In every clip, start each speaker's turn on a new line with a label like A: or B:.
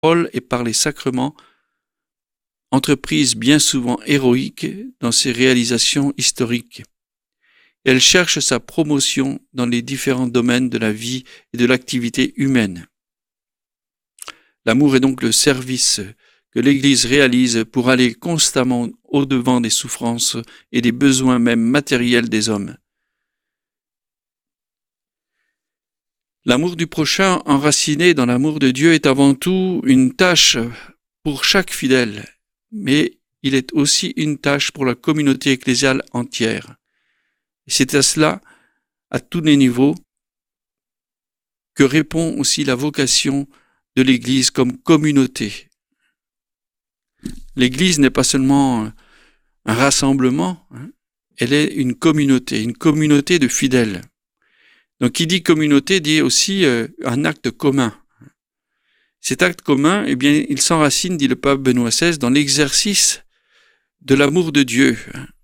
A: paroles et par les sacrements, entreprise bien souvent héroïque dans ses réalisations historiques. Elle cherche sa promotion dans les différents domaines de la vie et de l'activité humaine. L'amour est donc le service que l'Église réalise pour aller constamment au-devant des souffrances et des besoins même matériels des hommes. L'amour du prochain, enraciné dans l'amour de Dieu, est avant tout une tâche pour chaque fidèle, mais il est aussi une tâche pour la communauté ecclésiale entière. Et c'est à cela, à tous les niveaux, que répond aussi la vocation de l'Église comme communauté. L'Église n'est pas seulement un rassemblement, elle est une communauté de fidèles. Donc qui dit communauté dit aussi un acte commun. Cet acte commun, eh bien, il s'enracine, dit le pape Benoît XVI, dans l'exercice de l'amour de Dieu.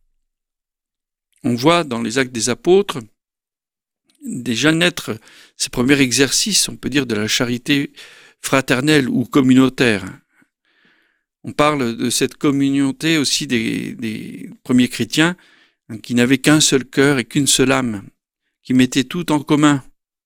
A: On voit dans les actes des apôtres déjà naître ces premiers exercices, on peut dire, de la charité fraternelle ou communautaire. On parle de cette communauté aussi des premiers chrétiens qui n'avaient qu'un seul cœur et qu'une seule âme, qui mettaient tout en commun.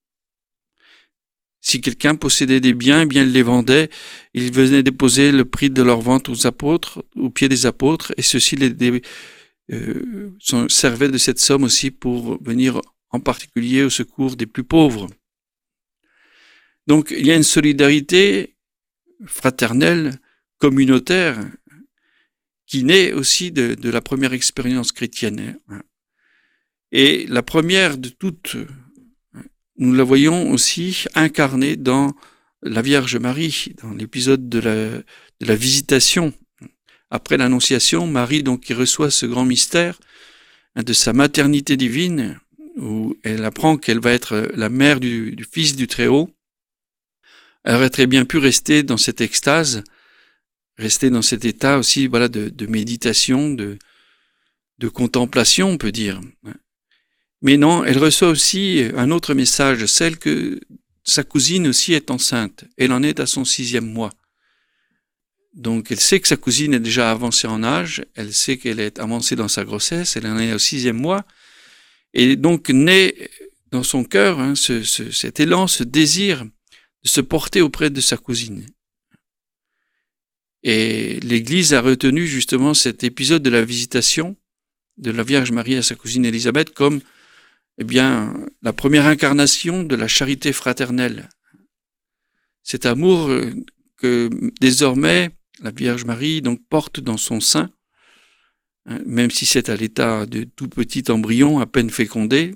A: Si quelqu'un possédait des biens, eh bien il les vendait, il venait déposer le prix de leur vente aux apôtres, aux pieds des apôtres, et ceux-ci servaient de cette somme aussi pour venir en particulier au secours des plus pauvres. Donc il y a une solidarité fraternelle, communautaire, qui naît aussi de la première expérience chrétienne. Et la première de toutes, nous la voyons aussi incarnée dans la Vierge Marie, dans l'épisode de la visitation. Après l'Annonciation, Marie, donc, qui reçoit ce grand mystère de sa maternité divine, où elle apprend qu'elle va être la mère du Fils du Très-Haut. Elle aurait très bien pu rester dans cette extase, rester dans cet état aussi, voilà, de méditation, de contemplation, on peut dire. Mais non, elle reçoit aussi un autre message, celle que sa cousine aussi est enceinte. Elle en est à son 6e mois. Donc elle sait que sa cousine est déjà avancée en âge, elle sait qu'elle est avancée dans sa grossesse, elle en est au 6e mois. Et donc naît dans son cœur cet élan, ce désir de se porter auprès de sa cousine. Et l'Église a retenu justement cet épisode de la visitation de la Vierge Marie à sa cousine Élisabeth comme la première incarnation de la charité fraternelle. Cet amour que désormais la Vierge Marie donc porte dans son sein, même si c'est à l'état de tout petit embryon à peine fécondé,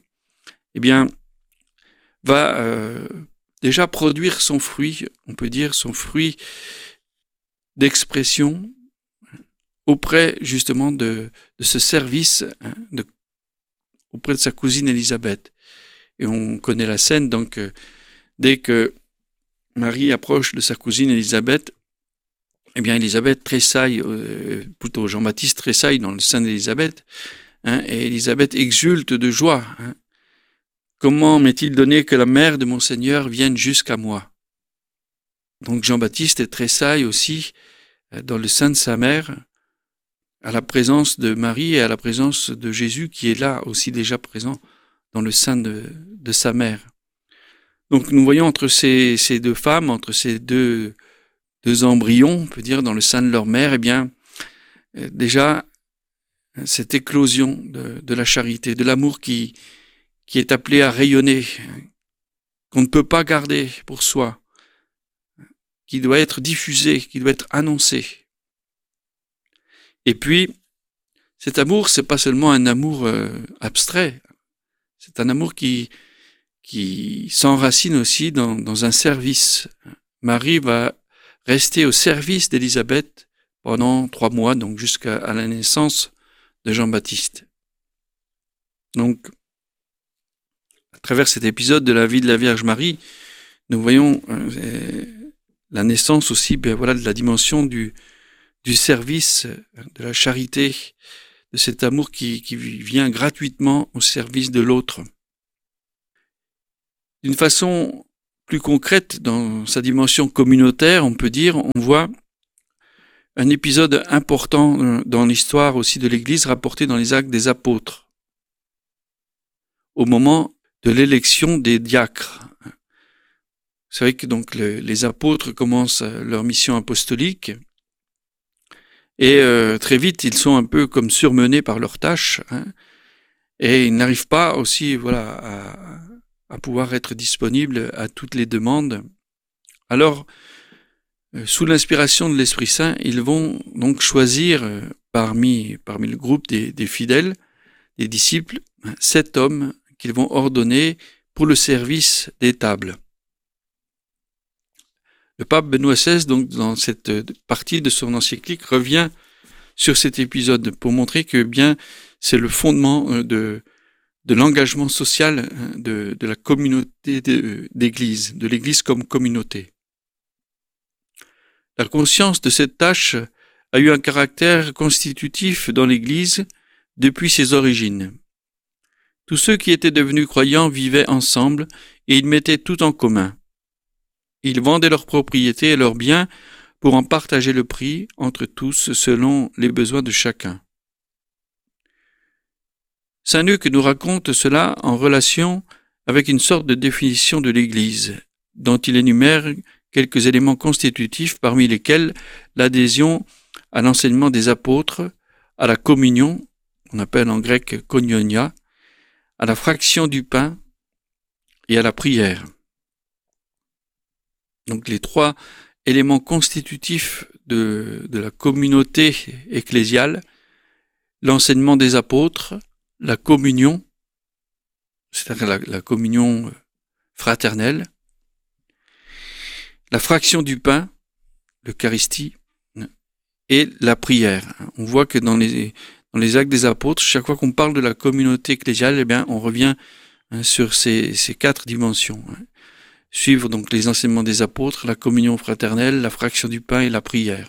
A: va déjà produire son fruit, on peut dire son fruit d'expression auprès justement de ce service auprès de sa cousine Élisabeth. Et on connaît la scène, donc dès que Marie approche de sa cousine Élisabeth, Élisabeth tressaille, plutôt Jean-Baptiste tressaille dans le sein d'Élisabeth, et Élisabeth exulte de joie. Comment m'est-il donné que la mère de mon Seigneur vienne jusqu'à moi? Donc Jean-Baptiste tressaille aussi dans le sein de sa mère, à la présence de Marie et à la présence de Jésus qui est là aussi déjà présent dans le sein de sa mère. Donc nous voyons entre ces deux femmes, entre ces deux embryons, on peut dire, dans le sein de leur mère, déjà cette éclosion de la charité, de l'amour qui est appelé à rayonner, qu'on ne peut pas garder pour soi, qui doit être diffusé, qui doit être annoncé. Et puis, cet amour, c'est pas seulement un amour abstrait, c'est un amour qui s'enracine aussi dans un service. Marie va rester au service d'Élisabeth pendant 3 mois, donc jusqu'à la naissance de Jean-Baptiste. Donc, à travers cet épisode de la vie de la Vierge Marie, nous voyons la naissance aussi de la dimension du service, de la charité, de cet amour qui vient gratuitement au service de l'autre. D'une façon plus concrète dans sa dimension communautaire, on peut dire, on voit un épisode important dans l'histoire aussi de l'Église rapporté dans les Actes des Apôtres, au moment de l'élection des diacres. C'est vrai que donc les apôtres commencent leur mission apostolique et très vite ils sont un peu comme surmenés par leurs tâches, et ils n'arrivent pas aussi à pouvoir être disponibles à toutes les demandes. Alors, sous l'inspiration de l'Esprit Saint, ils vont donc choisir parmi le groupe des fidèles, des disciples, 7 hommes qu'ils vont ordonner pour le service des tables. Le pape Benoît XVI, donc, dans cette partie de son encyclique, revient sur cet épisode pour montrer que bien c'est le fondement de l'engagement social de la communauté d'Église, de l'Église comme communauté. La conscience de cette tâche a eu un caractère constitutif dans l'Église depuis ses origines. Tous ceux qui étaient devenus croyants vivaient ensemble et ils mettaient tout en commun. Ils vendaient leurs propriétés et leurs biens pour en partager le prix entre tous selon les besoins de chacun. Saint Luc nous raconte cela en relation avec une sorte de définition de l'Église, dont il énumère quelques éléments constitutifs parmi lesquels l'adhésion à l'enseignement des apôtres, à la communion, on appelle en grec koinonia, à la fraction du pain et à la prière. Donc les 3 éléments constitutifs de la communauté ecclésiale, l'enseignement des apôtres, la communion, c'est-à-dire la communion fraternelle, la fraction du pain, l'Eucharistie, et la prière. On voit que dans les Actes des Apôtres, chaque fois qu'on parle de la communauté ecclésiale, eh bien, on revient sur ces 4 dimensions. Suivre donc les enseignements des apôtres, la communion fraternelle, la fraction du pain et la prière.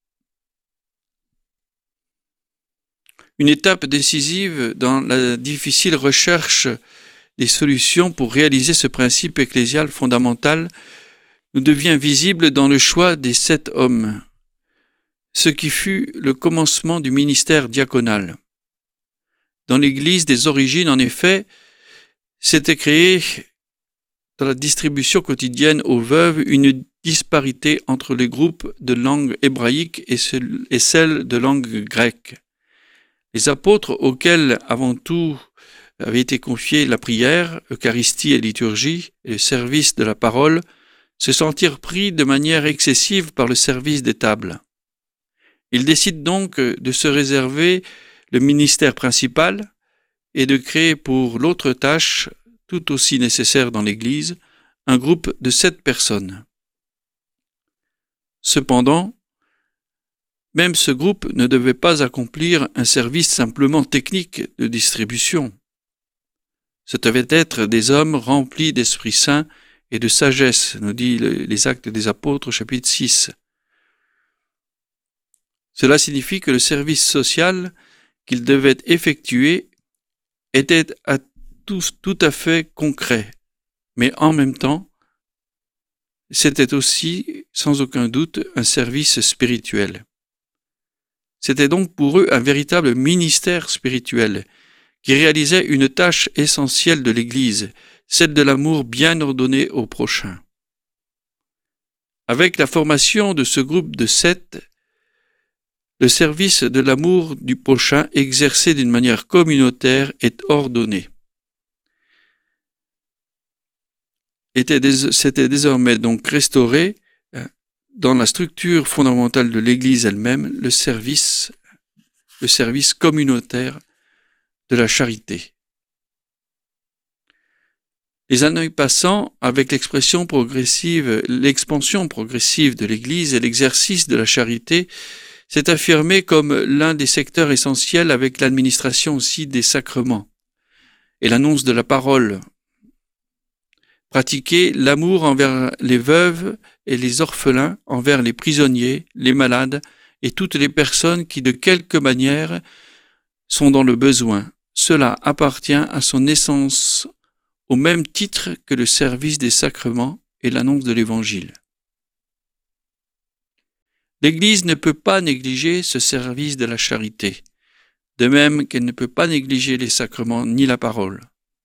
A: Une étape décisive dans la difficile recherche des solutions pour réaliser ce principe ecclésial fondamental nous devient visible dans le choix des 7 hommes, ce qui fut le commencement du ministère diaconal. Dans l'Église des origines, en effet, s'était créée dans la distribution quotidienne aux veuves une disparité entre les groupes de langue hébraïque et celle de langue grecque. Les apôtres, auxquels avant tout avait été confiée la prière, Eucharistie et liturgie, et le service de la parole, se sentirent pris de manière excessive par le service des tables. Ils décident donc de se réserver le ministère principal et de créer pour l'autre tâche, tout aussi nécessaire dans l'Église, un groupe de 7 personnes. Cependant, même ce groupe ne devait pas accomplir un service simplement technique de distribution. Ce devaient être des hommes remplis d'Esprit Saint et de sagesse, nous dit les Actes des Apôtres, chapitre 6. Cela signifie que le service social qu'ils devaient effectuer était tout à fait concret, mais en même temps, c'était aussi, sans aucun doute, un service spirituel. C'était donc pour eux un véritable ministère spirituel qui réalisait une tâche essentielle de l'Église, celle de l'amour bien ordonné au prochain. Avec la formation de ce groupe de 7, le service de l'amour du prochain exercé d'une manière communautaire est ordonné. C'était désormais donc restauré dans la structure fondamentale de l'Église elle-même, le service communautaire de la charité. Les années passant, avec l'expansion progressive de l'Église et l'exercice de la charité, s'est affirmé comme l'un des secteurs essentiels avec l'administration aussi des sacrements et l'annonce de la parole. Pratiquer l'amour envers les veuves et les orphelins, envers les prisonniers, les malades et toutes les personnes qui de quelque manière sont dans le besoin. Cela appartient à son essence au même titre que le service des sacrements et l'annonce de l'Évangile. L'Église ne peut pas négliger ce service de la charité, de même qu'elle ne peut pas négliger les sacrements ni la parole.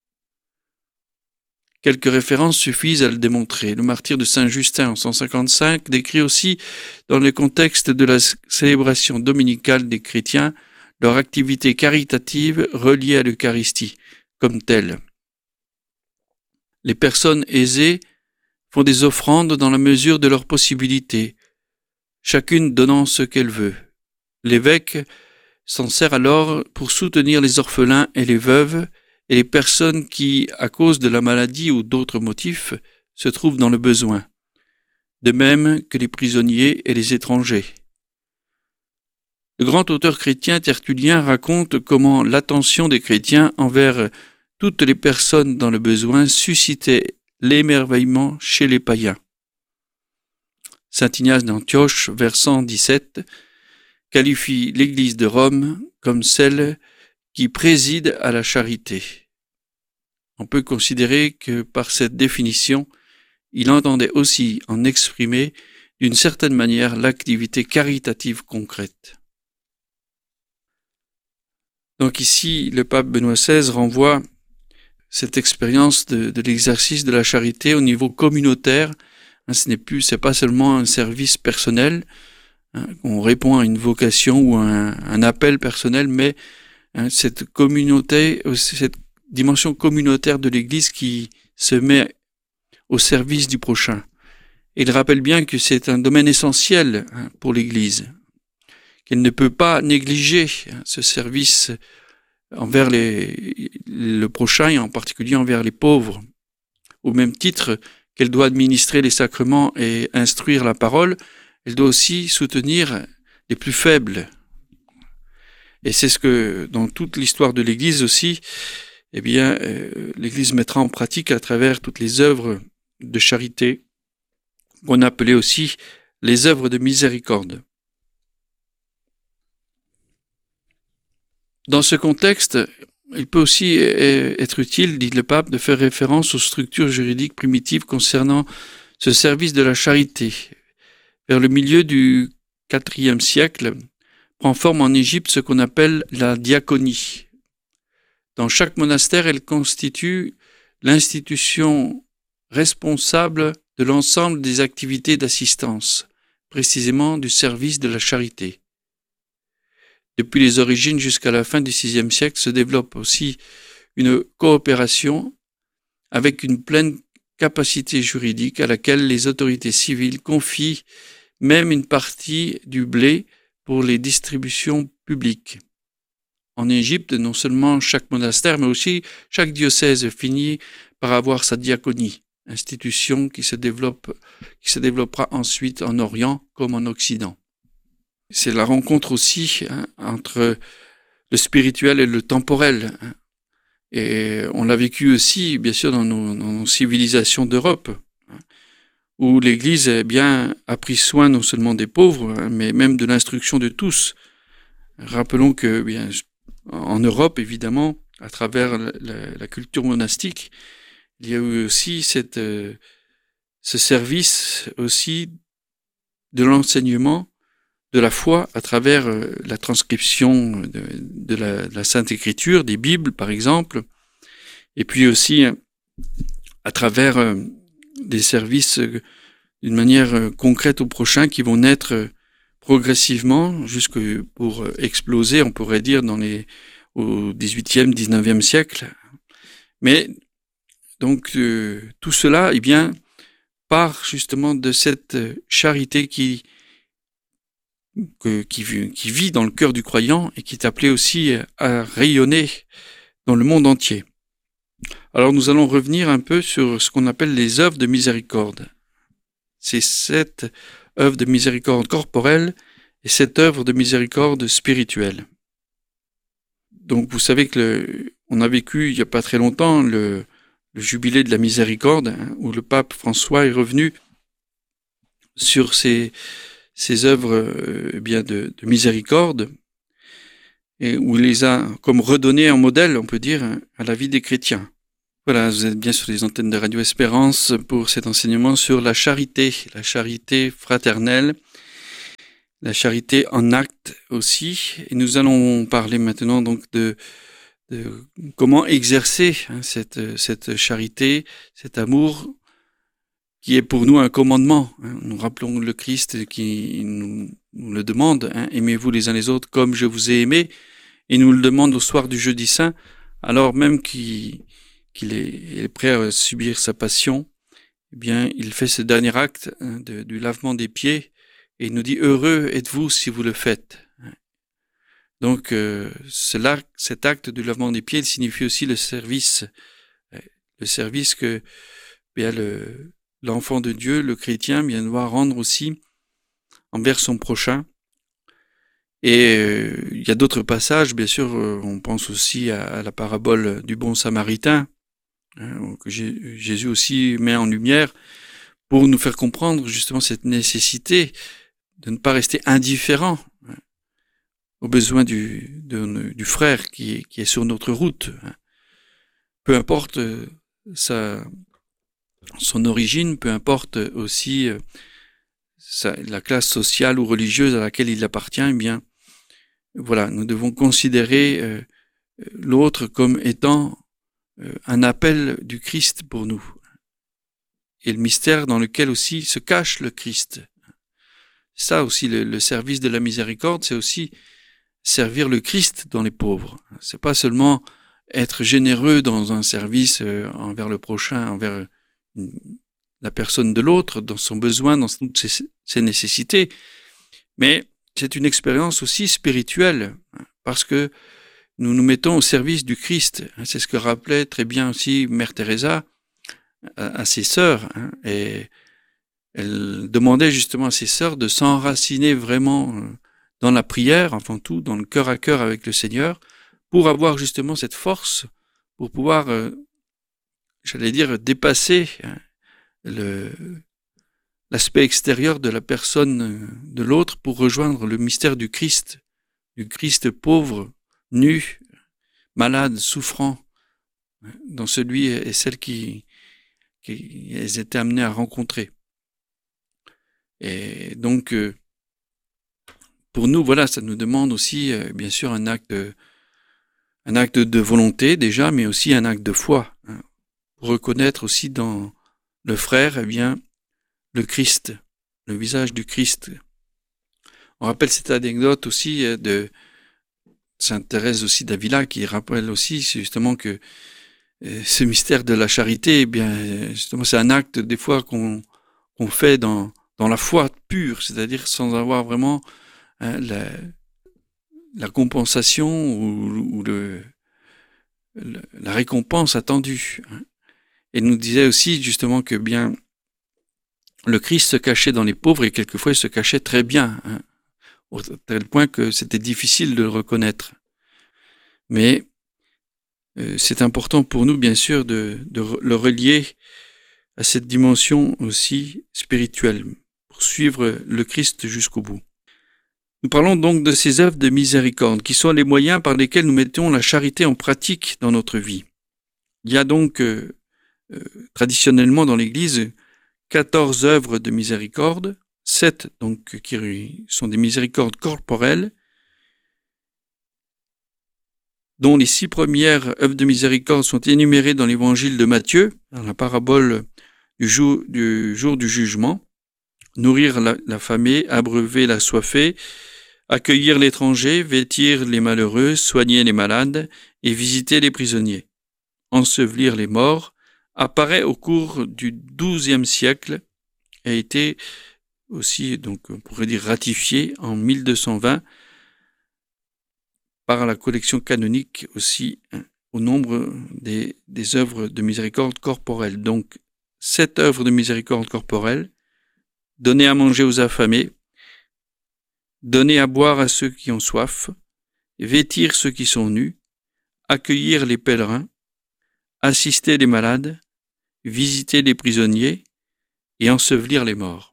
A: Quelques références suffisent à le démontrer. Le martyr de Saint Justin en 155 décrit aussi, dans le contexte de la célébration dominicale des chrétiens, leur activité caritative reliée à l'Eucharistie comme telle. Les personnes aisées font des offrandes dans la mesure de leurs possibilités, chacune donnant ce qu'elle veut. L'évêque s'en sert alors pour soutenir les orphelins et les veuves et les personnes qui, à cause de la maladie ou d'autres motifs, se trouvent dans le besoin, de même que les prisonniers et les étrangers. Le grand auteur chrétien Tertullien raconte comment l'attention des chrétiens envers toutes les personnes dans le besoin suscitait l'émerveillement chez les païens. Saint Ignace d'Antioche, vers 117, qualifie l'Église de Rome comme celle qui préside à la charité. On peut considérer que par cette définition, il entendait aussi en exprimer d'une certaine manière l'activité caritative concrète. Donc ici, le pape Benoît XVI renvoie cette expérience de l'exercice de la charité au niveau communautaire. C'est pas seulement un service personnel, on répond à une vocation ou un appel personnel, mais cette communauté, cette dimension communautaire de l'Église qui se met au service du prochain. Il rappelle bien que c'est un domaine essentiel pour l'Église, qu'elle ne peut pas négliger ce service envers le prochain et en particulier envers les pauvres. Au même titre qu'elle doit administrer les sacrements et instruire la parole, elle doit aussi soutenir les plus faibles. Et c'est ce que, dans toute l'histoire de l'Église aussi, l'Église mettra en pratique à travers toutes les œuvres de charité, qu'on appelait aussi les œuvres de miséricorde. Dans ce contexte, il peut aussi être utile, dit le pape, de faire référence aux structures juridiques primitives concernant ce service de la charité. Vers le milieu du IVe siècle, prend forme en Égypte ce qu'on appelle la diaconie. Dans chaque monastère, elle constitue l'institution responsable de l'ensemble des activités d'assistance, précisément du service de la charité. Depuis les origines jusqu'à la fin du VIe siècle se développe aussi une coopération avec une pleine capacité juridique à laquelle les autorités civiles confient même une partie du blé pour les distributions publiques. En Égypte, non seulement chaque monastère, mais aussi chaque diocèse finit par avoir sa diaconie, institution qui se développera ensuite en Orient comme en Occident. C'est la rencontre aussi entre le spirituel et le temporel. Et on l'a vécu aussi, bien sûr, dans nos civilisations d'Europe, où l'Église a pris soin non seulement des pauvres, mais même de l'instruction de tous. Rappelons que, en Europe, évidemment, à travers la culture monastique, il y a eu aussi ce service aussi de l'enseignement de la foi à travers la transcription de la Sainte Écriture, des Bibles par exemple, et puis aussi à travers des services d'une manière concrète au prochain qui vont naître progressivement jusque pour exploser, on pourrait dire, au XVIIIe, XIXe siècle. Mais donc tout cela, part justement de cette charité qui vit dans le cœur du croyant et qui est appelé aussi à rayonner dans le monde entier. Alors nous allons revenir un peu sur ce qu'on appelle les œuvres de miséricorde. C'est cette œuvre de miséricorde corporelle et cette œuvre de miséricorde spirituelle. Donc vous savez que on a vécu il n'y a pas très longtemps le jubilé de la miséricorde, où le pape François est revenu sur ces œuvres de miséricorde, et où il les a comme redonnées en modèle, on peut dire, à la vie des chrétiens. Voilà, vous êtes bien sur les antennes de Radio Espérance pour cet enseignement sur la charité fraternelle, la charité en acte aussi. Et nous allons parler maintenant donc de comment exercer cette charité, cet amour qui est pour nous un commandement. Nous rappelons le Christ qui nous le demande, aimez-vous les uns les autres comme je vous ai aimé, et nous le demande au soir du jeudi saint, alors même qu'il est prêt à subir sa passion. Eh bien, il fait ce dernier acte du lavement des pieds, et il nous dit « Heureux êtes-vous si vous le faites ». Donc, cet acte du lavement des pieds, il signifie aussi le service que bien, l'enfant de Dieu, le chrétien, bien doit rendre aussi envers son prochain. Et il y a d'autres passages, bien sûr, on pense aussi à la parabole du bon samaritain, que Jésus aussi met en lumière pour nous faire comprendre justement cette nécessité de ne pas rester indifférent aux besoins du frère qui est sur notre route. Peu importe son origine, peu importe aussi la classe sociale ou religieuse à laquelle il appartient, eh bien, voilà, nous devons considérer l'autre comme étant un appel du Christ pour nous. Et le mystère dans lequel aussi se cache le Christ. Ça aussi, le service de la miséricorde, c'est aussi servir le Christ dans les pauvres. C'est pas seulement être généreux dans un service envers le prochain, envers la personne de l'autre, dans son besoin, dans toutes ses nécessités, mais c'est une expérience aussi spirituelle, parce que nous nous mettons au service du Christ. C'est ce que rappelait très bien aussi Mère Teresa à ses sœurs, et elle demandait justement à ses sœurs de s'enraciner vraiment dans la prière, avant tout, dans le cœur à cœur avec le Seigneur, pour avoir justement cette force, pour pouvoir, dépasser l'aspect extérieur de la personne de l'autre pour rejoindre le mystère du Christ pauvre, nu, malade, souffrant, dans celui et celle qui elles étaient amenées à rencontrer. Et donc, pour nous, voilà, ça nous demande aussi, bien sûr, un acte de volonté déjà, mais aussi un acte de foi, pour reconnaître aussi dans le frère, eh bien, le Christ, le visage du Christ. On rappelle cette anecdote aussi de Sainte Thérèse aussi d'Avila, qui rappelle aussi justement que ce mystère de la charité, eh bien, justement, c'est un acte des fois qu'on fait dans la foi pure, c'est-à-dire sans avoir vraiment la compensation ou la récompense attendue. Et nous disait aussi justement que bien le Christ se cachait dans les pauvres et quelquefois il se cachait très bien, au tel point que c'était difficile de le reconnaître. Mais c'est important pour nous, bien sûr, de le relier à cette dimension aussi spirituelle, pour suivre le Christ jusqu'au bout. Nous parlons donc de ces œuvres de miséricorde, qui sont les moyens par lesquels nous mettons la charité en pratique dans notre vie. Il y a donc traditionnellement dans l'Église 14 œuvres de miséricorde, 7 donc qui sont des miséricordes corporelles, dont les 6 premières œuvres de miséricorde sont énumérées dans l'évangile de Matthieu, dans la parabole du jour du jugement: nourrir l'affamé, abreuver l'assoiffé, accueillir l'étranger, vêtir les malheureux, soigner les malades et visiter les prisonniers. Ensevelir les morts apparaît au cours du XIIe siècle et a été aussi, donc, on pourrait dire, ratifié en 1220 par la collection canonique aussi, au nombre des œuvres de miséricorde corporelle. Donc, 7 œuvres de miséricorde corporelle: donner à manger aux affamés, donner à boire à ceux qui ont soif, vêtir ceux qui sont nus, accueillir les pèlerins, assister les malades, visiter les prisonniers et ensevelir les morts.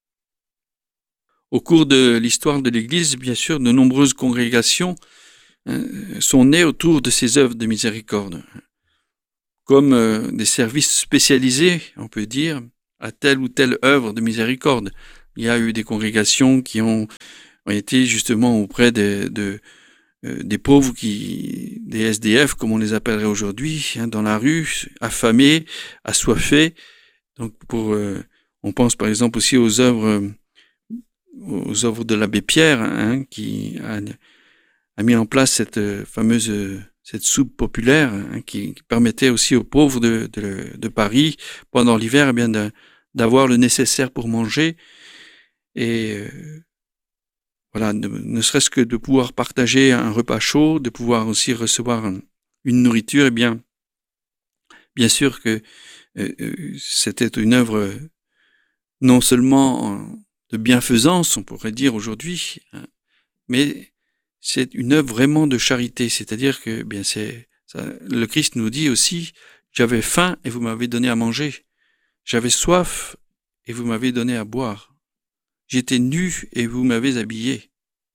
A: Au cours de l'histoire de l'Église, bien sûr, de nombreuses congrégations sont nées autour de ces œuvres de miséricorde. comme des services spécialisés, on peut dire, à telle ou telle œuvre de miséricorde. Il y a eu des congrégations qui ont été justement auprès des pauvres, des SDF, comme on les appellerait aujourd'hui, dans la rue, affamés, assoiffés. Donc on pense par exemple aussi aux œuvres de l'abbé Pierre, qui a mis en place cette fameuse cette soupe populaire, qui permettait aussi aux pauvres de Paris pendant l'hiver d'avoir le nécessaire pour manger et voilà, ne serait-ce que de pouvoir partager un repas chaud, de pouvoir aussi recevoir une nourriture. Bien sûr que c'était une œuvre non seulement de bienfaisance, on pourrait dire aujourd'hui, mais c'est une œuvre vraiment de charité. C'est-à-dire que le Christ nous dit aussi, j'avais faim et vous m'avez donné à manger. J'avais soif et vous m'avez donné à boire. J'étais nu et vous m'avez habillé.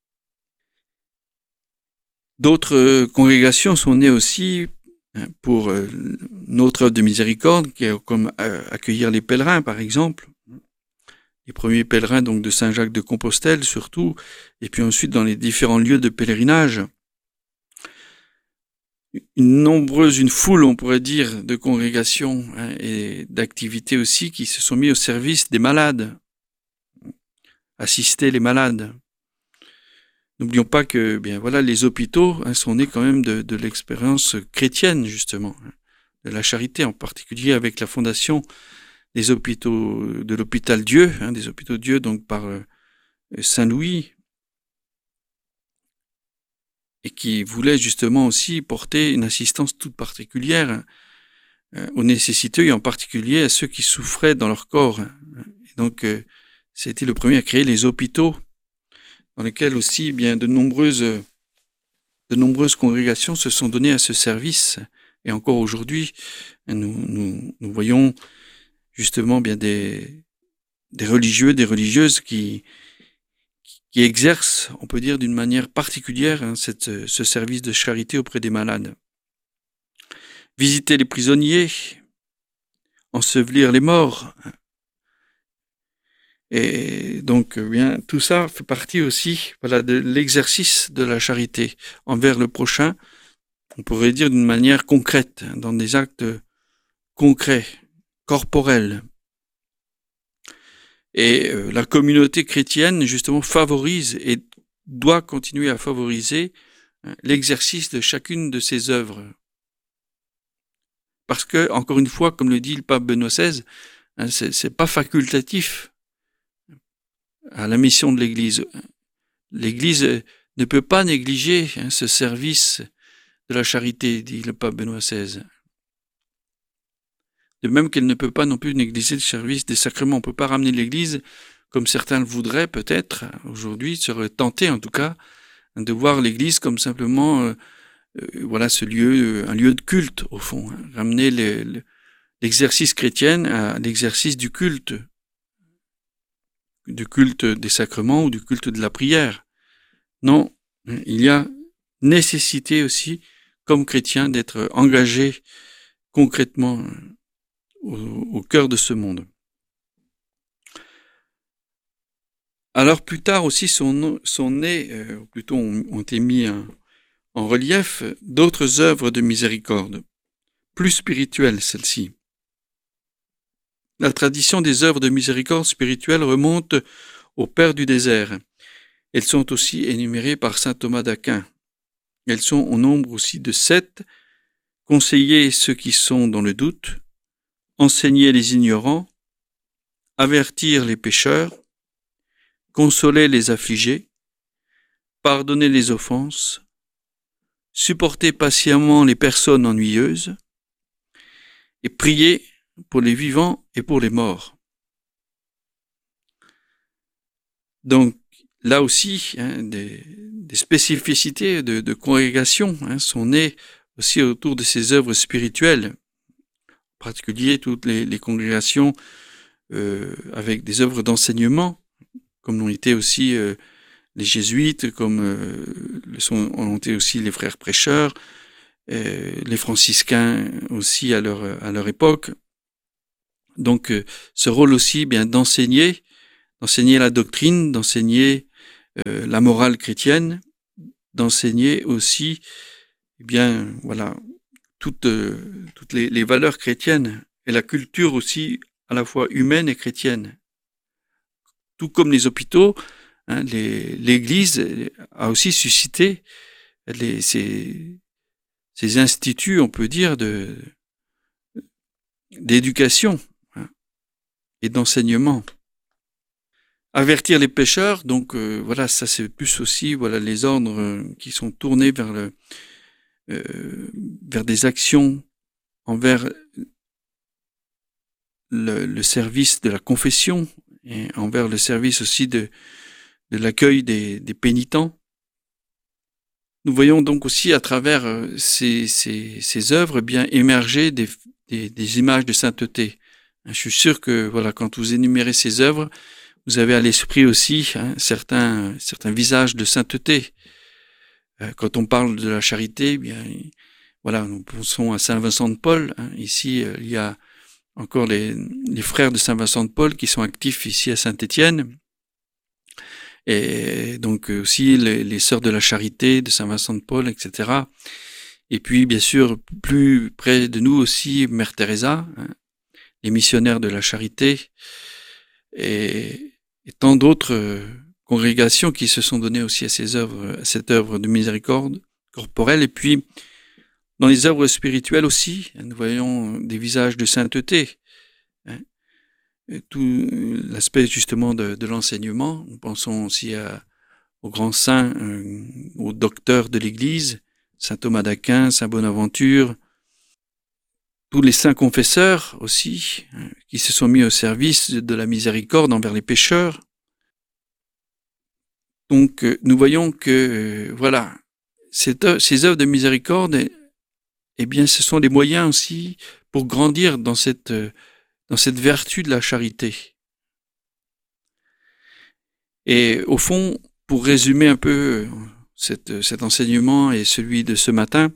A: D'autres congrégations sont nées aussi pour notre œuvre de miséricorde, comme accueillir les pèlerins, par exemple. Les premiers pèlerins donc de Saint-Jacques de Compostelle surtout, et puis ensuite dans les différents lieux de pèlerinage. Une foule, on pourrait dire, de congrégations et d'activités aussi qui se sont mis au service des malades, assister les malades. N'oublions pas que les hôpitaux sont nés quand même de l'expérience chrétienne, justement, de la charité, en particulier avec la fondation des hôpitaux, de l'hôpital Dieu, des hôpitaux Dieu, donc par Saint Louis, et qui voulait justement aussi porter une assistance toute particulière aux nécessiteux, et en particulier à ceux qui souffraient dans leur corps. Et donc, c'était le premier à créer les hôpitaux, dans lesquels aussi de nombreuses congrégations se sont données à ce service. Et encore aujourd'hui, nous voyons justement des religieux, des religieuses qui exercent, on peut dire d'une manière particulière, ce service de charité auprès des malades. Visiter les prisonniers, ensevelir les morts. Et donc, tout ça fait partie aussi, de l'exercice de la charité envers le prochain. On pourrait dire d'une manière concrète, dans des actes concrets, corporels. Et la communauté chrétienne, justement, favorise et doit continuer à favoriser l'exercice de chacune de ces œuvres. Parce que, encore une fois, comme le dit le pape Benoît XVI, c'est pas facultatif à la mission de l'Église. L'Église ne peut pas négliger ce service de la charité, dit le pape Benoît XVI. De même qu'elle ne peut pas non plus négliger le service des sacrements. On ne peut pas ramener l'Église, comme certains le voudraient peut-être, aujourd'hui, seraient tentés en tout cas, de voir l'Église comme simplement un lieu de culte au fond. Ramener l'exercice chrétien à l'exercice du culte des sacrements ou du culte de la prière. Non, il y a nécessité aussi, comme chrétien, d'être engagé concrètement au cœur de ce monde. Alors plus tard aussi sont nées, plutôt ont été mis en relief d'autres œuvres de miséricorde, plus spirituelles celles-ci. La tradition des œuvres de miséricorde spirituelle remonte au Père du désert. Elles sont aussi énumérées par saint Thomas d'Aquin. Elles sont au nombre aussi de 7. Conseiller ceux qui sont dans le doute, enseigner les ignorants, avertir les pécheurs, consoler les affligés, pardonner les offenses, supporter patiemment les personnes ennuyeuses et prier pour les vivants et pour les morts. Donc, là aussi, des spécificités de congrégation sont nées aussi autour de ces œuvres spirituelles, en particulier toutes les congrégations avec des œuvres d'enseignement, comme l'ont été aussi les jésuites, comme ont été aussi les frères prêcheurs, les franciscains aussi à leur époque. Donc, ce rôle aussi, bien d'enseigner la doctrine, d'enseigner la morale chrétienne, d'enseigner aussi, eh bien, voilà, toutes les valeurs chrétiennes et la culture aussi à la fois humaine et chrétienne. Tout comme les hôpitaux, l'Église a aussi suscité ces instituts, on peut dire, d'éducation et d'enseignement. Avertir les pécheurs, donc voilà, ça c'est plus aussi les ordres qui sont tournés vers des actions envers le service de la confession et envers le service aussi de l'accueil des pénitents. Nous voyons donc aussi à travers ces œuvres bien émerger des images de sainteté. Je suis sûr que quand vous énumérez ces œuvres, vous avez à l'esprit aussi certains visages de sainteté. Quand on parle de la charité, bien nous pensons à Saint Vincent de Paul. Ici, il y a encore les frères de Saint Vincent de Paul qui sont actifs ici à Saint-Étienne. Et donc aussi les sœurs de la charité de Saint Vincent de Paul, etc. Et puis, bien sûr, plus près de nous aussi, Mère Teresa, les missionnaires de la charité, et tant d'autres congrégations qui se sont données aussi à cette œuvre de miséricorde corporelle. Et puis, dans les œuvres spirituelles aussi, nous voyons des visages de sainteté. Tout l'aspect justement de l'enseignement. Nous pensons aussi aux grands saints, aux docteurs de l'Église, Saint Thomas d'Aquin, Saint Bonaventure, tous les saints confesseurs aussi, qui se sont mis au service de la miséricorde envers les pécheurs. Donc nous voyons que ces œuvres de miséricorde, eh bien ce sont des moyens aussi pour grandir dans cette vertu de la charité. Et au fond, pour résumer un peu cet enseignement et celui de ce matin,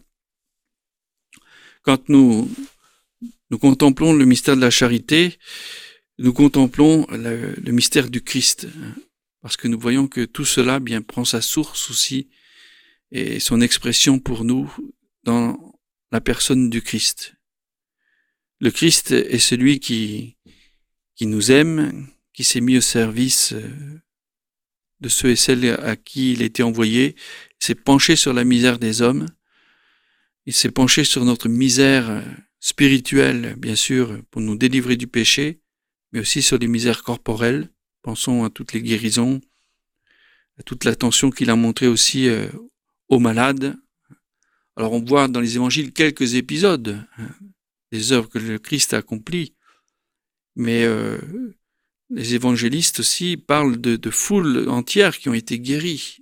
A: quand nous contemplons le mystère de la charité, nous contemplons le mystère du Christ, parce que nous voyons que tout cela bien prend sa source aussi et son expression pour nous dans la personne du Christ. Le Christ est celui qui nous aime, qui s'est mis au service de ceux et celles à qui il était envoyé, il s'est penché sur la misère des hommes, il s'est penché sur notre misère spirituelle, bien sûr, pour nous délivrer du péché, mais aussi sur les misères corporelles. Pensons à toutes les guérisons, à toute l'attention qu'il a montrée aussi aux malades. Alors on voit dans les évangiles quelques épisodes, des œuvres que le Christ a accomplies, mais les évangélistes aussi parlent de foules entières qui ont été guéries.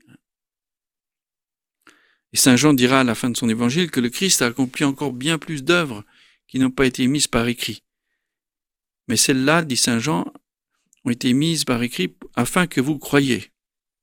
A: Et Saint Jean dira à la fin de son évangile que le Christ a accompli encore bien plus d'œuvres qui n'ont pas été mises par écrit. Mais celles-là, dit Saint Jean, ont été mises par écrit afin que vous croyiez.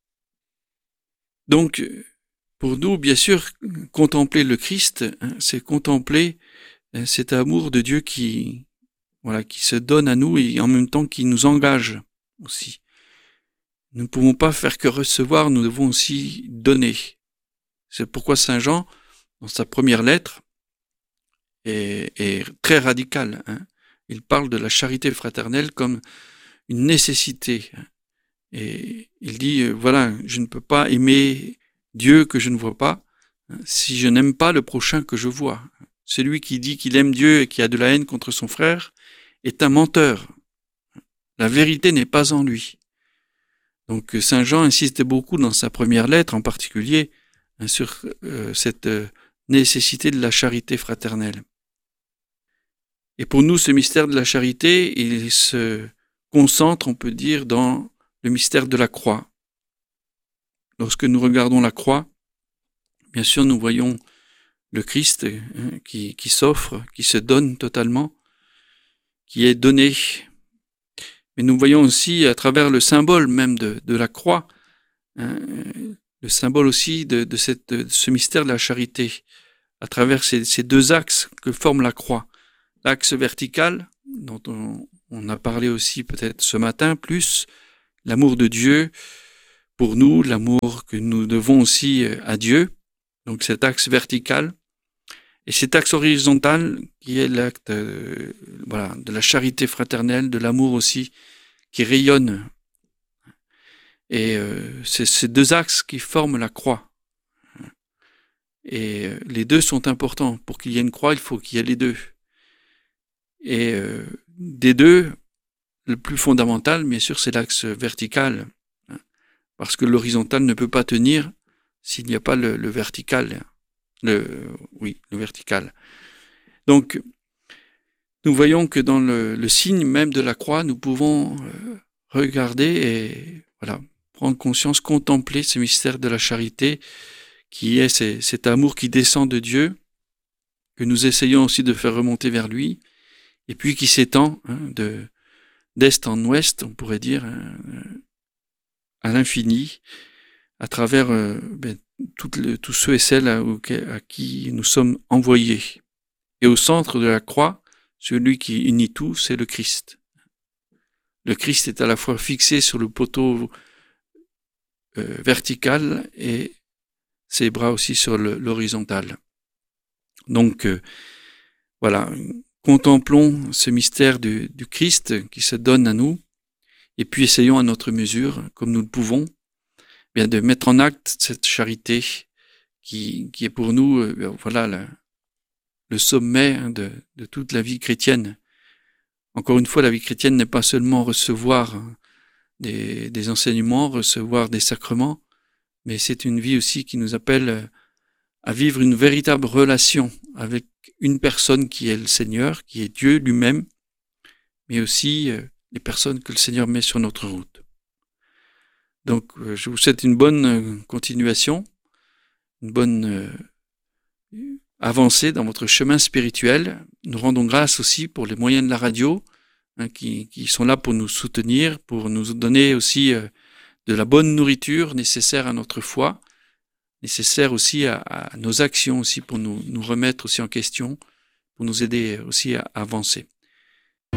A: Donc, pour nous, bien sûr, contempler le Christ, c'est contempler cet amour de Dieu qui se donne à nous et en même temps qui nous engage aussi. Nous ne pouvons pas faire que recevoir, nous devons aussi donner. C'est pourquoi Saint Jean, dans sa première lettre, est très radical. Il parle de la charité fraternelle comme une nécessité. Et il dit, je ne peux pas aimer Dieu que je ne vois pas si je n'aime pas le prochain que je vois. Celui qui dit qu'il aime Dieu et qui a de la haine contre son frère est un menteur. La vérité n'est pas en lui. Donc Saint Jean insiste beaucoup dans sa première lettre, en particulier, sur cette nécessité de la charité fraternelle. Et pour nous, ce mystère de la charité, il se concentre, on peut dire, dans le mystère de la croix. Lorsque nous regardons la croix, bien sûr, nous voyons le Christ qui s'offre, qui se donne totalement, qui est donné. Mais nous voyons aussi à travers le symbole même de la croix, le symbole aussi de ce mystère de la charité. à travers ces deux axes que forme la croix. L'axe vertical, dont on a parlé aussi peut-être ce matin, plus l'amour de Dieu pour nous, l'amour que nous devons aussi à Dieu, donc cet axe vertical, et cet axe horizontal qui est l'acte de la charité fraternelle, de l'amour aussi, qui rayonne. Et c'est ces deux axes qui forment la croix. Et les deux sont importants. Pour qu'il y ait une croix, il faut qu'il y ait les deux. Et des deux, le plus fondamental, bien sûr, c'est l'axe vertical. Parce que l'horizontal ne peut pas tenir s'il n'y a pas le vertical. Le vertical. Donc, nous voyons que dans le signe même de la croix, nous pouvons regarder et prendre conscience, contempler ce mystère de la charité qui est cet amour qui descend de Dieu, que nous essayons aussi de faire remonter vers lui, et puis qui s'étend d'est en ouest, on pourrait dire, à l'infini, à travers tous ceux et celles à qui nous sommes envoyés. Et au centre de la croix, celui qui unit tout, c'est le Christ. Le Christ est à la fois fixé sur le poteau vertical et ses bras aussi sur l'horizontal. Donc, contemplons ce mystère du Christ qui se donne à nous, et puis essayons à notre mesure, comme nous le pouvons, bien de mettre en acte cette charité qui est pour nous, le sommet de toute la vie chrétienne. Encore une fois, la vie chrétienne n'est pas seulement recevoir des enseignements, recevoir des sacrements, mais c'est une vie aussi qui nous appelle à vivre une véritable relation avec une personne qui est le Seigneur, qui est Dieu lui-même, mais aussi les personnes que le Seigneur met sur notre route. Donc, je vous souhaite une bonne continuation, une bonne avancée dans votre chemin spirituel. Nous rendons grâce aussi pour les moyens de la radio qui sont là pour nous soutenir, pour nous donner aussi de la bonne nourriture nécessaire à notre foi, nécessaire aussi à nos actions aussi pour nous remettre aussi en question, pour nous aider aussi à avancer.